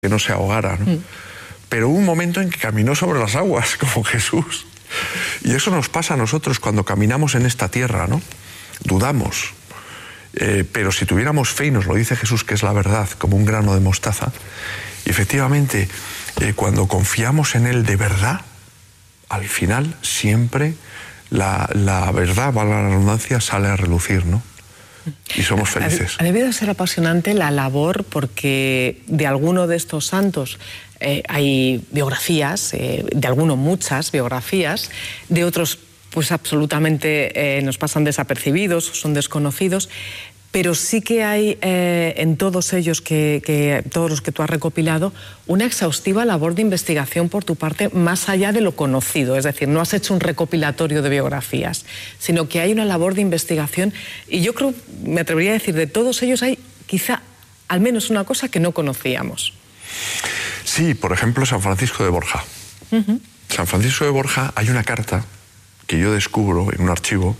que no se ahogara, ¿no? Pero hubo un momento en que caminó sobre las aguas, como Jesús. Y eso nos pasa a nosotros cuando caminamos en esta tierra, ¿no? Dudamos. Pero si tuviéramos fe, y nos lo dice Jesús, que es la verdad, como un grano de mostaza, y efectivamente, cuando confiamos en Él de verdad, al final siempre la verdad, valga la redundancia, sale a relucir, ¿no? Y somos felices. Ha debido ser apasionante la labor, porque de alguno de estos santos hay biografías, de alguno muchas biografías, de otros pues absolutamente nos pasan desapercibidos, son desconocidos, pero sí que hay en todos ellos, todos los que tú has recopilado, una exhaustiva labor de investigación por tu parte, más allá de lo conocido. Es decir, no has hecho un recopilatorio de biografías, sino que hay una labor de investigación, y yo creo, me atrevería a decir, de todos ellos hay quizá al menos una cosa que no conocíamos. Sí, por ejemplo, San Francisco de Borja. San Francisco de Borja, hay una carta que yo descubro en un archivo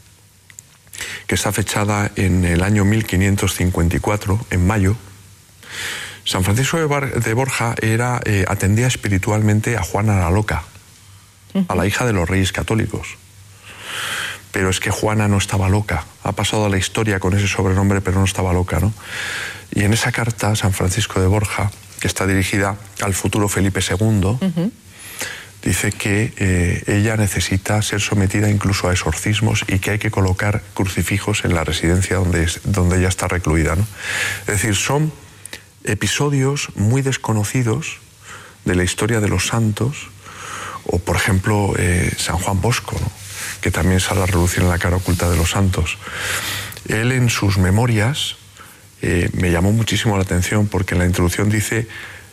que está fechada en el año 1554, en mayo. San Francisco de Borja atendía espiritualmente a Juana la Loca, a la hija de los reyes católicos. Pero es que Juana no estaba loca, ha pasado a la historia con ese sobrenombre, pero no estaba loca, ¿no? Y en esa carta, San Francisco de Borja, que está dirigida al futuro Felipe II, dice que ella necesita ser sometida incluso a exorcismos y que hay que colocar crucifijos en la residencia donde ella está recluida, ¿no? Es decir, son episodios muy desconocidos de la historia de los santos, o por ejemplo San Juan Bosco, ¿no? Que también sale a relucir en la cara oculta de los santos. Él en sus memorias me llamó muchísimo la atención, porque en la introducción dice,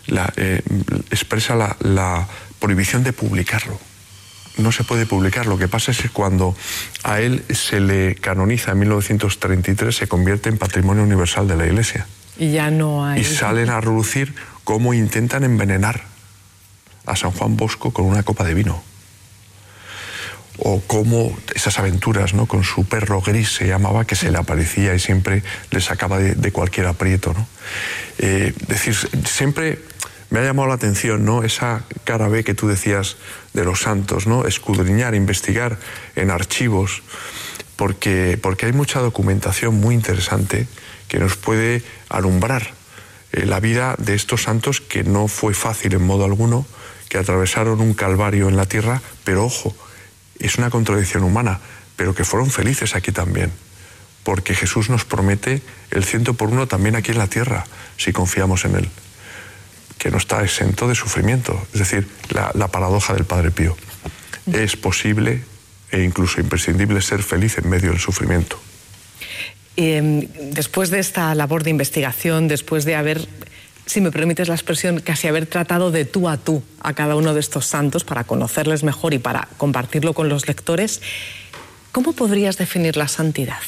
expresa la prohibición de publicarlo. No se puede publicar. Lo que pasa es que cuando a él se le canoniza en 1933, se convierte en Patrimonio Universal de la Iglesia. Y ya no hay... Y salen a relucir cómo intentan envenenar a San Juan Bosco con una copa de vino. O cómo esas aventuras, ¿no? Con su perro Gris, se llamaba, que se le aparecía y siempre le sacaba de cualquier aprieto, ¿no? Decir, siempre me ha llamado la atención, ¿no? Esa cara B que tú decías de los santos, ¿no? Escudriñar, investigar en archivos, porque hay mucha documentación muy interesante que nos puede alumbrar la vida de estos santos, que no fue fácil en modo alguno, que atravesaron un calvario en la tierra, pero ojo, es una contradicción humana, pero que fueron felices aquí también, porque Jesús nos promete el 100 por 1 también aquí en la tierra, si confiamos en Él, que no está exento de sufrimiento. Es decir, la paradoja del Padre Pío. Es posible e incluso imprescindible ser feliz en medio del sufrimiento. Después de esta labor de investigación, después de haber, si me permites la expresión, casi haber tratado de tú a cada uno de estos santos para conocerles mejor y para compartirlo con los lectores, ¿cómo podrías definir la santidad?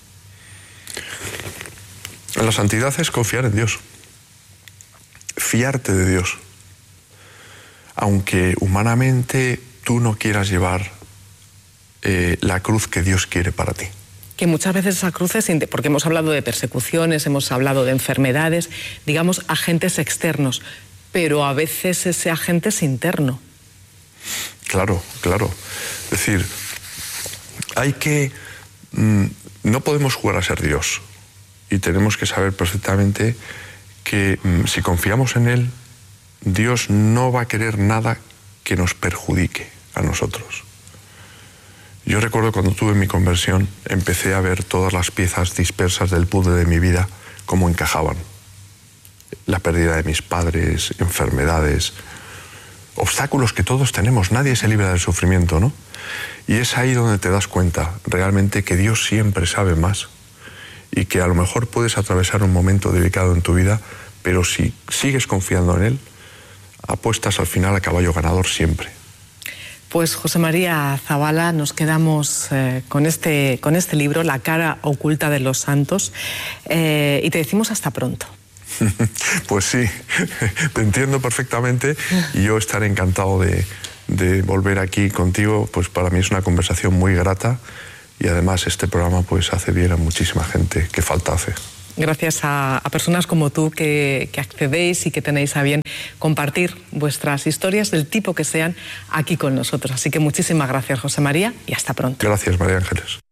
La santidad es confiar en Dios, fiarte de Dios, aunque humanamente tú no quieras llevar la cruz que Dios quiere para ti. Que muchas veces esa cruz es, porque hemos hablado de persecuciones, hemos hablado de enfermedades, digamos, agentes externos, pero a veces ese agente es interno. Claro, claro. Es decir, no podemos jugar a ser Dios, y tenemos que saber perfectamente que si confiamos en Él, Dios no va a querer nada que nos perjudique a nosotros. Yo recuerdo cuando tuve mi conversión, empecé a ver todas las piezas dispersas del puzzle de mi vida, cómo encajaban. La pérdida de mis padres, enfermedades, obstáculos que todos tenemos, nadie se libra del sufrimiento, ¿no? Y es ahí donde te das cuenta realmente que Dios siempre sabe más, y que a lo mejor puedes atravesar un momento delicado en tu vida, pero si sigues confiando en Él, apuestas al final a caballo ganador siempre. Pues José María Zabala, nos quedamos con este libro, La cara oculta de los santos, y te decimos hasta pronto. Pues sí, te entiendo perfectamente, y yo estaré encantado de volver aquí contigo. Pues para mí es una conversación muy grata, y además este programa pues hace bien a muchísima gente, que falta hace. gracias a personas como tú que accedéis y que tenéis a bien compartir vuestras historias del tipo que sean aquí con nosotros. Así que muchísimas gracias, José María, y hasta pronto. Gracias, María Ángeles.